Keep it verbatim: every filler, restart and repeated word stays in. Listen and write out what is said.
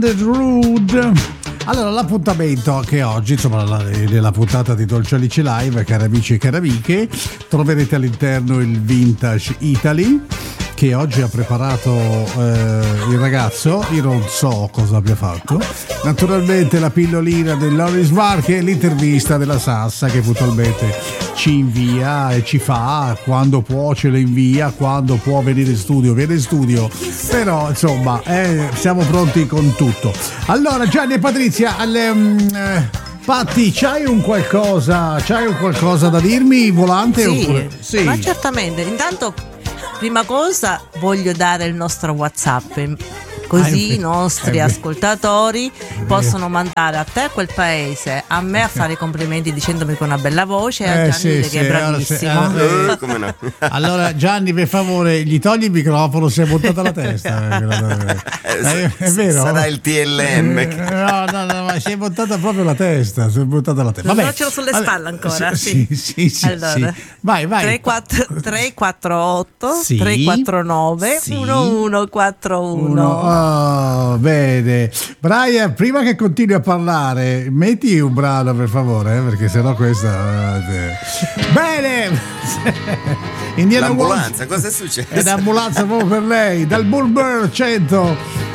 Rude. Allora, l'appuntamento che oggi, insomma, nella puntata di Dolce Alice Live, cari amici e cari amiche, troverete all'interno il Vintage Italy che oggi ha preparato eh, il ragazzo. Io non so cosa abbia fatto. Naturalmente la pillolina del Loris Mark e l'intervista della Sassa che puntualmente ci invia e ci fa, quando può ce le invia, quando può venire in studio viene in studio, però insomma eh, siamo pronti con tutto. Allora Gianni e Patrizia, alle, um, eh, Patti, c'hai un qualcosa c'hai un qualcosa da dirmi, Volante? Sì, Oppure? Sì, ma certamente. Intanto, prima cosa voglio dare il nostro WhatsApp, così ah, i nostri eh, ascoltatori possono mandare a te quel paese, a me a fare i complimenti dicendomi con una bella voce, e a Eh, Gianni sì, che sì, è bravissimo. allora, Eh, come no? allora Gianni, per favore, gli togli il microfono, si è buttata la testa. Eh, Eh, è vero? Sarà il T L M. Eh, no, no, no, ma si è buttata proprio la testa, si è buttata la testa. No, Vabbè, ce l'ho sulle vabbè, spalle ancora. Sì, Sì, sì, sì, allora, sì. Vai, vai. tre quattro otto Sì. tre quattro nove Sì. uno uno quattro uno. Uno. Oh, bene. Brian, prima che continui a parlare, metti un brano per favore, eh, perché sennò questa eh, bene. Indiana L'ambulanza, cosa è successo? È l'ambulanza proprio per lei, dal Bullbird cento